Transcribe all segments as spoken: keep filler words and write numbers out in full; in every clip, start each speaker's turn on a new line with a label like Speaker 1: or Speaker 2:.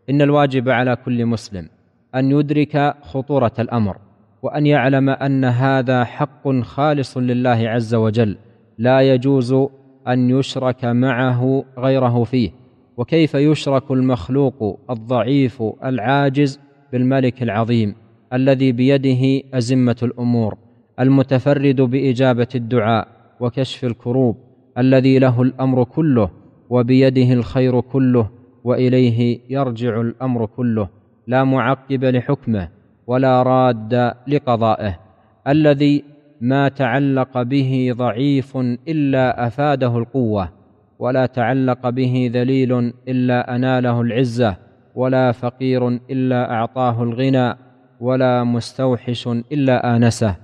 Speaker 1: إن الواجب على كل مسلم أن يدرك خطورة الأمر، وأن يعلم أن هذا حق خالص لله عز وجل لا يجوز أن يشرك معه غيره فيه. وكيف يشرك المخلوق الضعيف العاجز بالملك العظيم الذي بيده أزمة الأمور، المتفرد بإجابة الدعاء وكشف الكروب، الذي له الأمر كله وبيده الخير كله وإليه يرجع الأمر كله، لا معقب لحكمه ولا راد لقضائه، الذي ما تعلق به ضعيف إلا أفاده القوة، ولا تعلق به ذليل إلا أناله العزة، ولا فقير إلا أعطاه الغنى، ولا مستوحش إلا آنسه،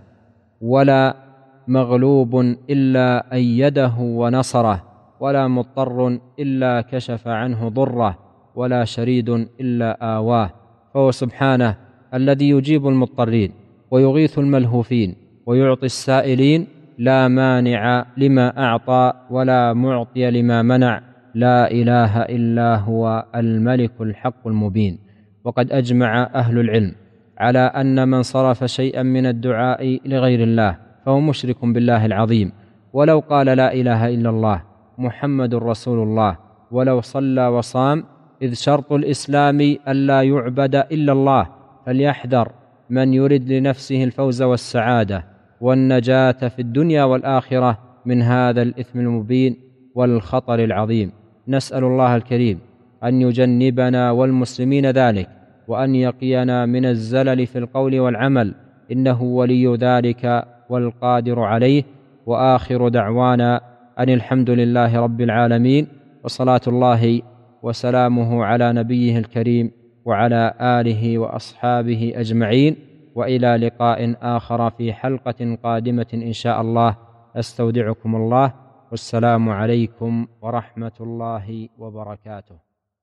Speaker 1: ولا مغلوب إلا أيده ونصره، ولا مضطر إلا كشف عنه ضره، ولا شريد إلا آواه. فهو سبحانه الذي يجيب المضطرين ويغيث الملهوفين ويعطي السائلين، لا مانع لما أعطى ولا معطي لما منع، لا إله إلا هو الملك الحق المبين. وقد أجمع أهل العلم على أن من صرف شيئا من الدعاء لغير الله فهو مشرك بالله العظيم، ولو قال لا إله إلا الله محمد رسول الله، ولو صلى وصام، إذ شرط الإسلام ألا يعبد إلا الله. فليحذر من يرد لنفسه الفوز والسعادة والنجاة في الدنيا والآخرة من هذا الإثم المبين والخطر العظيم. نسأل الله الكريم أن يجنبنا والمسلمين ذلك، وأن يقينا من الزلل في القول والعمل، إنه ولي ذلك والقادر عليه. وآخر دعوانا أن الحمد لله رب العالمين، وصلاة الله وسلامه على نبيه الكريم وعلى آله وأصحابه أجمعين، وإلى لقاء آخر في حلقة قادمة إن شاء الله. أستودعكم الله، والسلام عليكم ورحمة الله وبركاته.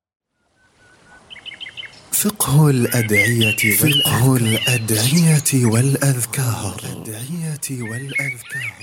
Speaker 2: فقه الأدعية فقه الأدعية والأذكار.